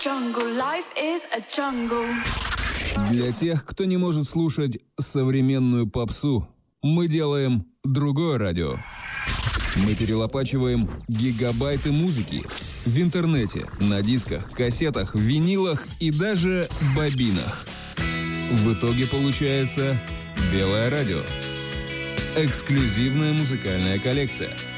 Jungle life is a jungle. Для тех, кто не может слушать современную попсу, мы делаем другое радио. Мы перелопачиваем гигабайты музыки в интернете, на дисках, кассетах, винилах и даже бобинах. В итоге получается Белое радио. Эксклюзивная музыкальная коллекция.